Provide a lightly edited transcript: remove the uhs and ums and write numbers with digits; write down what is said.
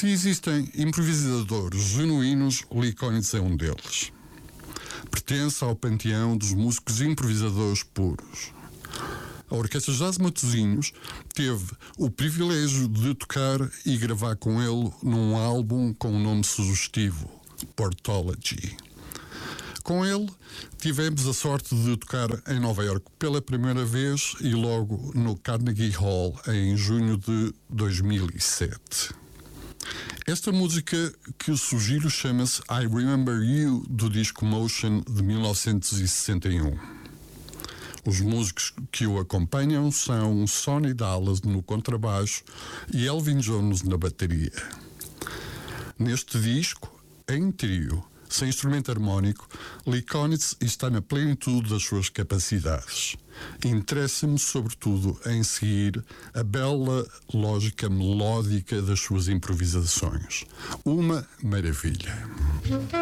Se existem improvisadores genuínos, Liconics é um deles. Pertence ao panteão dos músicos improvisadores puros. A Orquestra Jazz Matosinhos teve o privilégio de tocar e gravar com ele num álbum com um nome sugestivo, Portology. Com ele, tivemos a sorte de tocar em Nova Iorque pela primeira vez e logo no Carnegie Hall em junho de 2007. Esta música que sugiro chama-se I Remember You, do disco Motion de 1961. Os músicos que o acompanham são Sonny Dallas no contrabaixo e Elvin Jones na bateria. Neste disco, em trio, sem instrumento harmónico, Liconics está na plenitude das suas capacidades. Interessa-me, sobretudo, em seguir a bela lógica melódica das suas improvisações. Uma maravilha.